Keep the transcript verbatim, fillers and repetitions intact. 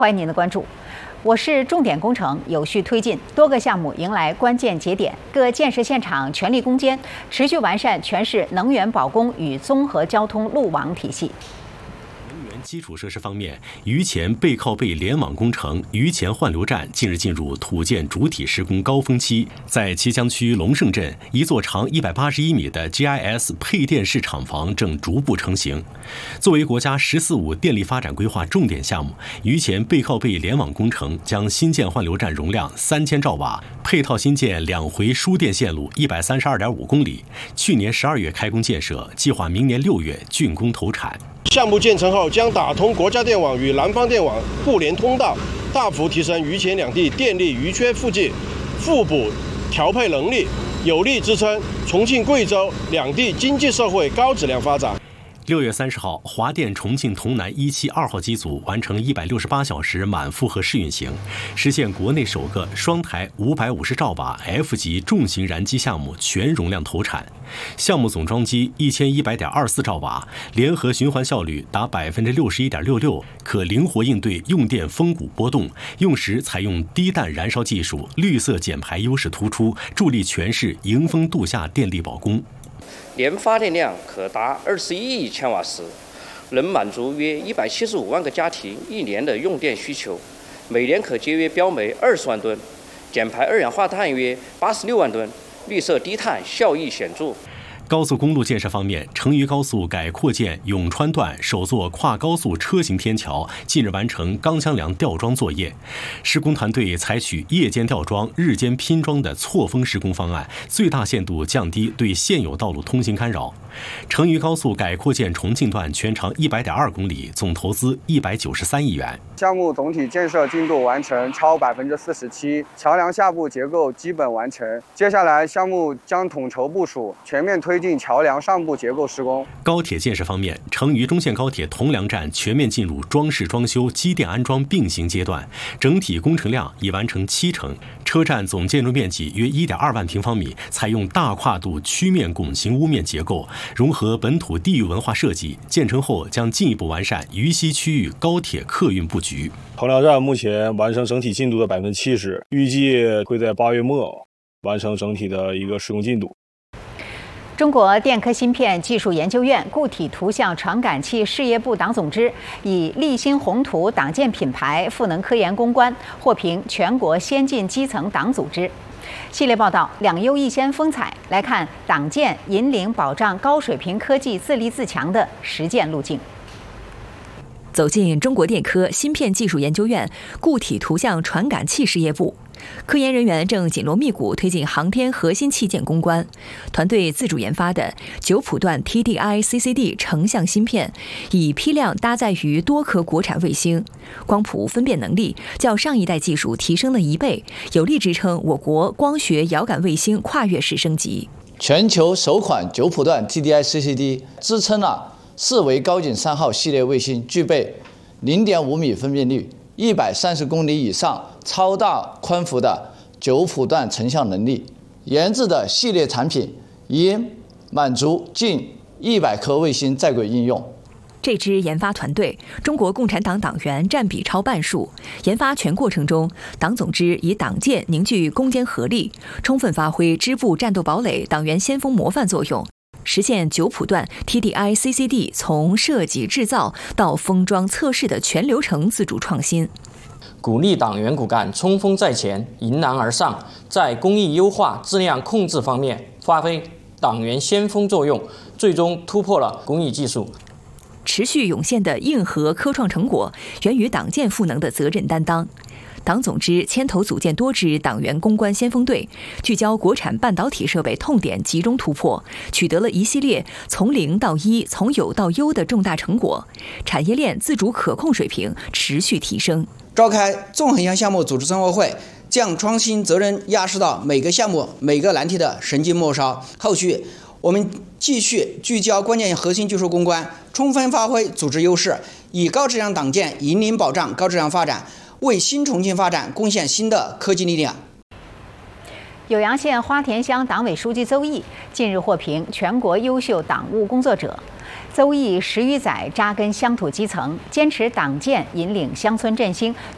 欢迎您的关注，我是重点工程有序推进，多个项目迎来关键节点，各建设现场全力攻坚，持续完善全市能源保供与综合交通路网体系。 基础设施方面，榆钱背靠背联网工程榆钱换流站近日进入土建主体施工高峰期，在旗江区龙胜镇，一座长一百八十一米的 G I S 配电式厂房正逐步成型。作为国家“十四五”电力发展规划重点项目，榆钱背靠背联网工程将新建换流站容量三千兆瓦，配套新建两回输电线路一百三十二点五公里。去年十二月开工建设，计划明年六月竣工投产。 项目建成后，将打通国家电网与南方电网互联通道，大幅提升榆钱两地电力余缺附近互补调配能力，有力支撑重庆、贵州两地经济社会高质量发展。 六月三十号，华电重庆潼南一期二号机组完成一百六十八小时满负荷试运行，实现国内首个双台五百五十兆瓦 F 级重型燃机项目全容量投产。项目总装机一千一百点二四兆瓦，联合循环效率达百分之六十一点六六，可灵活应对用电峰谷波动。用时采用低氮燃烧技术，绿色减排优势突出，助力全市迎峰度夏电力保供。 年发电量可达二十一亿千瓦时，能满足约一百七十五万个家庭一年的用电需求，每年可节约标煤二十万吨，减排二氧化碳约八十六万吨，绿色低碳效益显著。 高速公路建设方面，成渝高速改扩建永川段首座跨高速车行天桥近日完成钢箱梁吊装作业，施工团队采取夜间吊装、日间拼装的错峰施工方案，最大限度降低对现有道路通行干扰。成渝高速改扩建重庆段全长一百点二公里，总投资一百九十三亿元。 项目总体建设进度完成超百分之四十七，桥梁下部结构基本完成。接下来，项目将统筹部署，全面推进桥梁上部结构施工。 高铁建设方面，成渝中线高铁铜梁站全面进入装饰装修、机电安装并行阶段，整体工程量已完成七成。车站总建筑面积约一点二万平方米，采用大跨度曲面拱形屋面结构，融合本土地域文化设计。建成后将进一步完善渝西区域高铁客运布局。 铜梁站目前完成整体进度的百分之七十，预计会在八月末完成整体的一个施工进度。 中国电科芯片技术研究院固体图像传感器事业部党总支以立新宏图党建品牌赋能科研攻关，获评全国先进基层党组织。系列报道两优一先风采，来看党建引领保障高水平科技自立自强的实践路径。 走进中国电科芯片技术研究院固体图像传感器事业部，科研人员正紧锣密鼓推进航天核心器件攻关。团队自主研发的九谱段 T D I C C D 成像芯片，以批量搭载于多颗国产卫星，光谱分辨能力较上一代技术提升了一倍，有力支撑我国光学遥感卫星跨越式升级。 全球首款九谱段 T D I C C D 支撑了四维高景三号系列卫星，具备 零点五米分辨率、一百三十公里以上超大宽幅的九谱段成像能力。研制的系列产品已满足近一百颗卫星在轨应用。 这支研发团队，中国共产党党员占比超半数。研发全过程中，党总支以党建凝聚攻坚合力，充分发挥支部战斗堡垒、党员先锋模范作用，实现九谱段 T D I C C D 从设计制造到封装测试的全流程自主创新。 鼓励党员骨干冲锋在前，迎难而上，在工艺优化、质量控制方面发挥党员先锋作用，最终突破了工艺技术。 持续涌现的硬核科创成果，源于党建赋能的责任担当。党总支牵头组建多支党员攻关先锋队，聚焦国产半导体设备痛点，集中突破，取得了一系列从零到一、从有到优的重大成果，产业链自主可控水平持续提升。 召开纵横向项目组织生活会，将创新责任压实到每个项目、每个难题的神经末梢。后续我们继续聚焦关键核心技术攻关，充分发挥组织优势，以高质量党建引领保障高质量发展，为新重庆发展贡献新的科技力量。 酉阳县花田乡党委书记邹毅近日获评全国优秀党务工作者。邹毅十余载扎根乡土基层，坚持党建引领乡村振兴，